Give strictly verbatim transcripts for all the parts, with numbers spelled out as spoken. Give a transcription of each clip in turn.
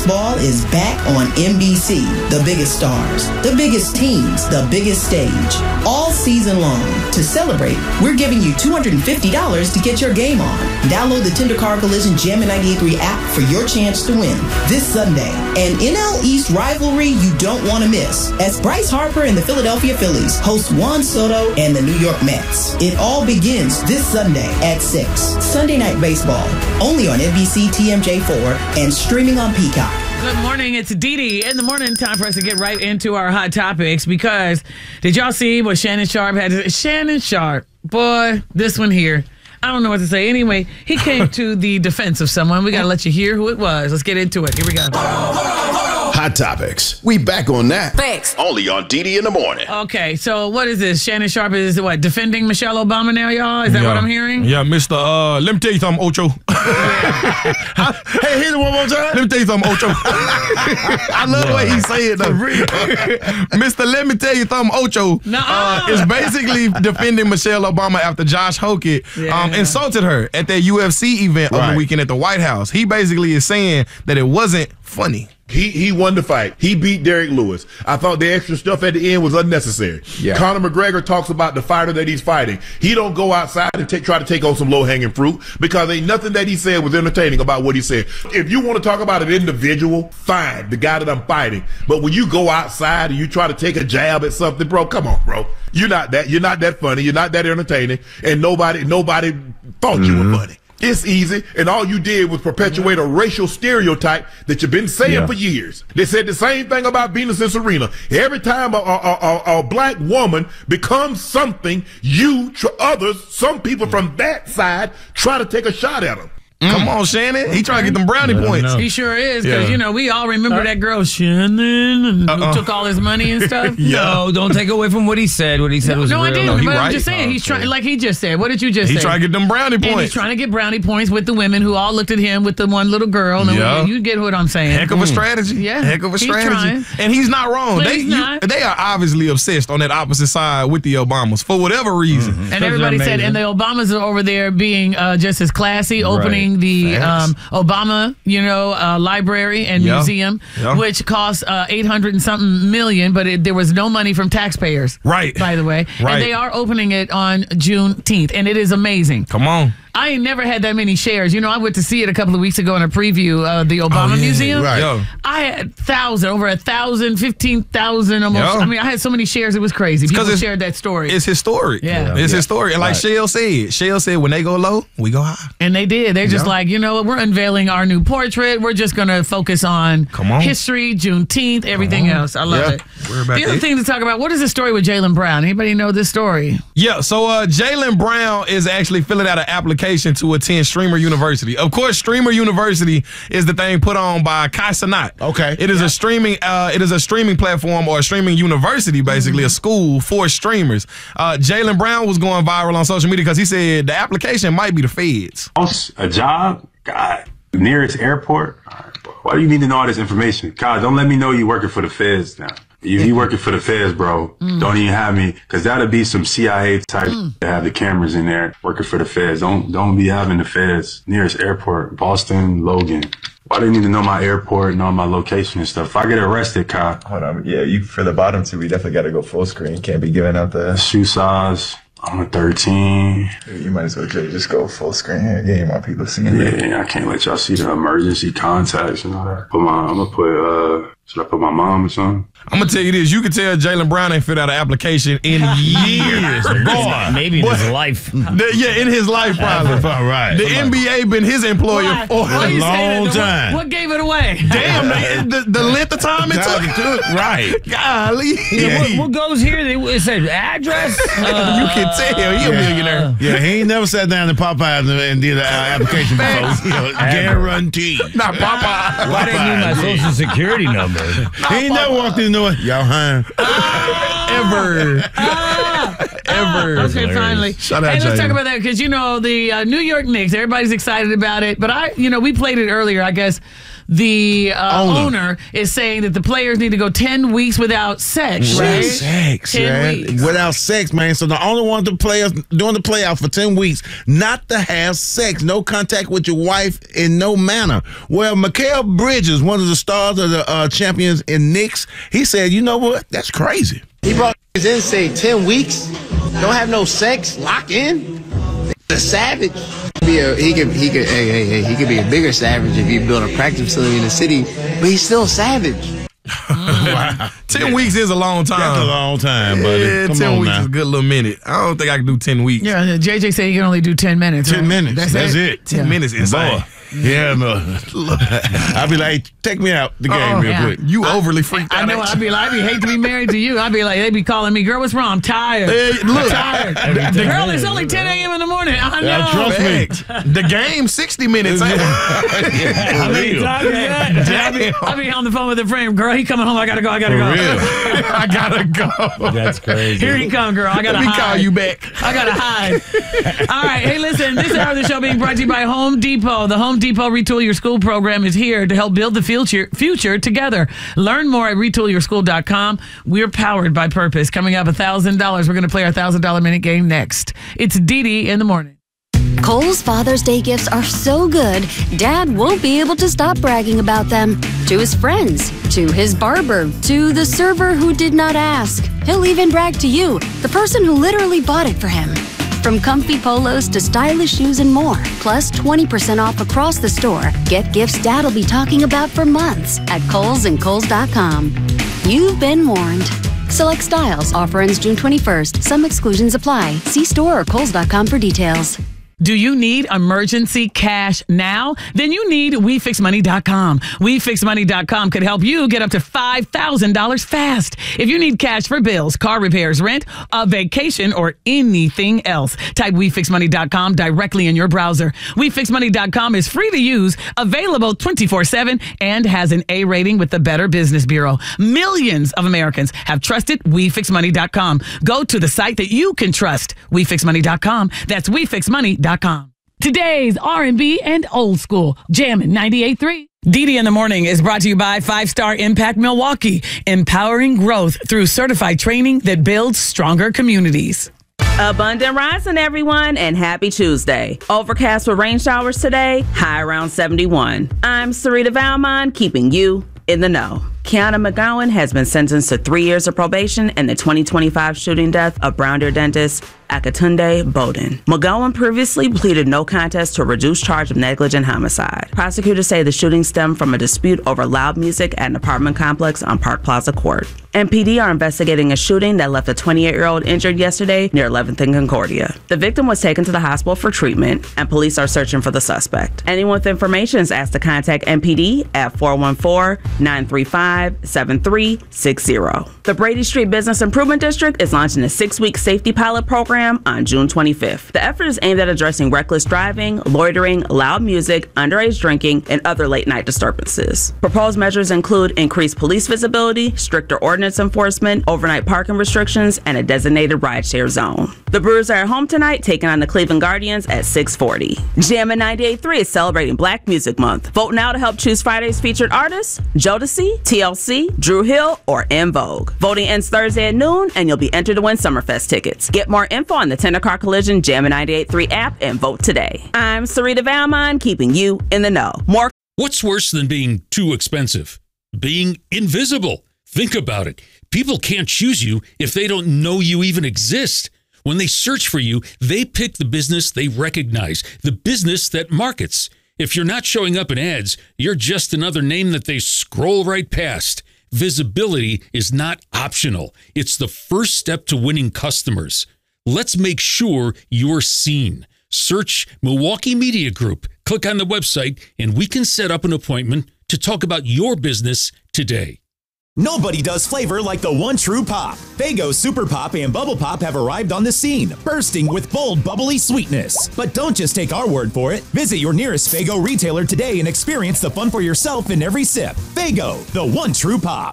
Baseball is back on N B C. The biggest stars, the biggest teams, the biggest stage. All season long. To celebrate, we're giving you two hundred fifty dollars to get your game on. Download the Tender Car Collision Jammin' ninety-eight point three app for your chance to win this Sunday. An N L East rivalry you don't want to miss, as Bryce Harper and the Philadelphia Phillies host Juan Soto and the New York Mets. It all begins this Sunday at six. Sunday Night Baseball, only on N B C T M J four and streaming on Peacock. Good morning. It's Dee Dee. In the morning, time for us to get right into our hot topics, because did y'all see what Shannon Sharpe had to say? Shannon Sharpe, boy, this one here. I don't know what to say. Anyway, he came to the defense of someone. We got to let you hear who it was. Let's get into it. Here we go. Hot topics. We back on that. Thanks. Only on Dee Dee in the morning. Okay, so what is this? Shannon Sharpe is what, defending Michelle Obama now, y'all? Is that yeah. what I'm hearing? Yeah, Mister Uh, let me tell you something, Ocho. Hey, here's it one more time. Let me tell you something, Ocho. I love the way he say it, though. Mister Let me tell you something, Ocho. Uh, is basically defending Michelle Obama after Josh Hokett Yeah. um, insulted her at that U F C event Right. over the weekend at the White House. He basically is saying that it wasn't funny. He he won the fight. He beat Derek Lewis. I thought the extra stuff at the end was unnecessary. Yeah. Conor McGregor talks about the fighter that he's fighting. He don't go outside and take, try to take on some low-hanging fruit, because ain't nothing that he said was entertaining about what he said. If you want to talk about an individual, fine, the guy that I'm fighting. But when you go outside and you try to take a jab at something, bro, come on, bro. You're not that. You're not that funny. You're not that entertaining. And nobody nobody thought mm-hmm. you were funny. It's easy, and all you did was perpetuate a racial stereotype that you've been saying Yeah. for years. They said the same thing about Venus and Serena. Every time a, a, a, a black woman becomes something, you, tr- others, some people from that side try to take a shot at them. Mm. Come on, Shannon. He trying to get them brownie points. He sure is, because, Yeah. you know, we all remember that girl, Shannon, and Uh-uh. who took all his money and stuff. Yeah. No, don't take away from what he said. What he said No, was no, I real. didn't. No, he but I'm right. just saying, he's trying, like he just said. What did you just He say? trying to get them brownie And he's points. trying to get brownie points with the women who all looked at him with the one little girl. And Yeah. you get what I'm saying. Heck of a strategy. Yeah. Heck of a He's strategy. trying. And he's not wrong. But They he's you- not. they are obviously obsessed on that opposite side with the Obamas for whatever reason. And everybody said, and the Obamas are over there being uh, just as classy, opening the um, Obama, you know, uh, library and Yeah. museum, Yeah. which cost uh, eight hundred and something million, but it, there was no money from taxpayers. Right. By the way. Right. And they are opening it on Juneteenth, and it is amazing. Come on. I ain't never had that many shares. You know, I went to see it a couple of weeks ago in a preview of the Obama Oh, yeah, Museum. right. Yeah. I had thousand, over a thousand, fifteen thousand almost. Yeah. I mean, I had so many shares, it was crazy. People it's- shared that story. It's historic. Yeah. It's Yeah. historic. And like Right. Shell said, Shell said when they go low, we go high. And they did. They're just Yeah. like, you know what? We're unveiling our new portrait. We're just going to focus on Come on. history, Juneteenth, everything else. I love Yeah. it. We're about The other it. thing to talk about, what is the story with Jaylen Brown? Anybody know this story? Yeah, so uh, Jaylen Brown is actually filling out an application to attend Streamer University. Of course, Streamer University is the thing put on by Kai Cenat. Okay. It is a streaming uh, it is a streaming platform, or a streaming university, basically, Mm-hmm. a school for streamers. Uh, Jaylen Brown was going viral on social media because he said the application might be the feds. A job? God. The nearest airport? Why do you need to know all this information? God, don't let me know you working for the feds now. If you working for the feds, bro, Mm. don't even have me, because that'll be some C I A type to have the cameras in there working for the feds. Don't don't be having the feds nearest airport, Boston, Logan. Why do you need to know my airport and all my location and stuff? If I get arrested, Kyle. Hold on. Yeah, you for the bottom two, we definitely got to go full screen. Can't be giving out the Shoe size. I'm a thirteen. You might as well just go full screen here. Yeah, you want people seeing it. Yeah, I can't let y'all see the emergency contacts and all that. Put my, I'm gonna put, uh, should I put my mom or something? I'm gonna tell you this: you can tell Jaylen Brown ain't filled out an application in years. Boy, Maybe in Boy. his life. The- yeah, in his life, probably. All right. The N B A been his employer Why? for Why a you say long that? time. What, what gave it away? Damn, the, the, the length of time it Time took. it took, right. Golly. Yeah, what, what goes here? They, it said address. Uh, you can tell he a millionaire. Yeah, he ain't never sat down in Popeyes and, and did an application before. You know, guaranteed. Not Popeye. Why didn't need my social security number? He ain't never walked in the door. Y'all hiring. Ever. Yeah. Ever. Oh, okay, finally. Shout out, Hey, let's Jamie. talk about that because, you know, the uh, New York Knicks, everybody's excited about it. But, I, you know, we played it earlier, I guess. The uh, owner. owner is saying that the players need to go ten weeks without sex, right? Sex, ten man. weeks. Without sex, man. So the only one the players doing the playoff for ten weeks, not to have sex, no contact with your wife in no manner. Well, Mikal Bridges, one of the stars of the uh, champions in Knicks, he said, you know what? That's crazy. He brought his in, say ten weeks, don't have no sex, lock in. A savage. Be a, he could, he could, hey, hey, hey, he could be a bigger savage if he built a practice facility in the city, but he's still a savage. Wow. Ten weeks is a long time. That's a long time, buddy. Yeah, Come ten on weeks now. is a good little minute. I don't think I can do ten weeks. Yeah, J J said he can only do ten minutes. Ten right? minutes. That's, That's it. Ten Yeah. minutes is insane. Boy. Yeah, no. I'll be like, take me out the game Uh-uh. real Yeah. quick. You overly freaked I out. know. ain't I'd be like, I'd be hate to be married to you. I'd be like, they'd be calling me, girl, what's wrong? I'm tired. Hey, look. I'm tired. Girl, it's only ten a.m. in the morning. I know. Yeah, trust me. Facts. The game, sixty minutes. ain't it? Yeah, for real. I be, I be on the phone with a friend. Girl, he coming home. I gotta go. I gotta For go. real. I gotta go. That's crazy. Here he come, girl. I gotta Let me hide. call you back. I gotta hide. All right. Hey, listen. This hour of the show being brought to you by Home Depot. The Home Depot Retool Your School program is here to help build the future future together. Learn more at retool your school dot com. We're powered by purpose. Coming up, a thousand dollars. We're gonna play our thousand dollar minute game next. It's Dee Dee in the morning. Kohl's Father's Day gifts are so good, Dad won't be able to stop bragging about them. To his friends, to his barber, to the server who did not ask. He'll even brag to you, the person who literally bought it for him. From comfy polos to stylish shoes and more, plus twenty percent off across the store. Get gifts Dad'll be talking about for months at Kohl's and Kohl's dot com. You've been warned. Select styles. Offer ends June twenty-first. Some exclusions apply. See store or Kohl's dot com for details. Do you need emergency cash now? Then you need we fix money dot com. we fix money dot com could help you get up to five thousand dollars fast. If you need cash for bills, car repairs, rent, a vacation, or anything else, type we fix money dot com directly in your browser. we fix money dot com is free to use, available twenty-four seven, and has an A rating with the Better Business Bureau. Millions of Americans have trusted we fix money dot com. Go to the site that you can trust, we fix money dot com. That's we fix money dot com. Today's R and B and old school, Jammin' ninety-eight point three. Dee Dee in the Morning is brought to you by Five Star Impact Milwaukee, empowering growth through certified training that builds stronger communities. Abundant rising, everyone, and happy Tuesday. Overcast with rain showers today, high around seventy-one. I'm Sarita Valmont, keeping you in the know. Kiana McGowan has been sentenced to three years of probation in the twenty twenty-five shooting death of Brown Deer dentist Akatunde Bowden. McGowan previously pleaded no contest to a reduced charge of negligent homicide. Prosecutors say the shooting stemmed from a dispute over loud music at an apartment complex on Park Plaza Court. M P D are investigating a shooting that left a twenty-eight-year-old injured yesterday near eleventh and Concordia. The victim was taken to the hospital for treatment, and police are searching for the suspect. Anyone with information is asked to contact M P D at four one four, nine three five, seven three six zero. The Brady Street Business Improvement District is launching a six-week safety pilot program on June twenty-fifth. The effort is aimed at addressing reckless driving, loitering, loud music, underage drinking, and other late-night disturbances. Proposed measures include increased police visibility, stricter ordinance enforcement, overnight parking restrictions, and a designated rideshare zone. The Brewers are at home tonight, taking on the Cleveland Guardians at six forty. Jammin' ninety-eight point three is celebrating Black Music Month. Vote now to help choose Friday's featured artists, Jodeci, T L C, Drew Hill, or En Vogue. Voting ends Thursday at noon, and you'll be entered to win Summerfest tickets. Get more info on the Tender Car Collision Jammin' ninety-eight point three app and vote today. I'm Sarita Valmont, keeping you in the know. More. What's worse than being too expensive? Being invisible. Think about it. People can't choose you if they don't know you even exist. When they search for you, they pick the business they recognize, the business that markets. If you're not showing up in ads, you're just another name that they scroll right past. Visibility is not optional. It's the first step to winning customers. Let's make sure you're seen. Search Milwaukee Media Group, click on the website, and we can set up an appointment to talk about your business today. Nobody does flavor like the one true pop. Faygo Super Pop and Bubble Pop have arrived on the scene, bursting with bold, bubbly sweetness. But don't just take our word for it. Visit your nearest Faygo retailer today and experience the fun for yourself in every sip. Faygo, the one true pop.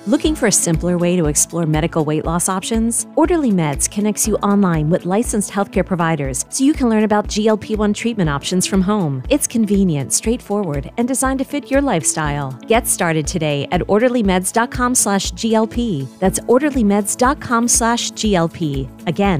Looking for a simpler way to explore medical weight loss options? Orderly Meds connects you online with licensed healthcare providers so you can learn about G L P one treatment options from home. It's convenient, straightforward, and designed to fit your lifestyle. Get started today at orderlymeds.com slash GLP. That's orderlymeds.com slash GLP. Again,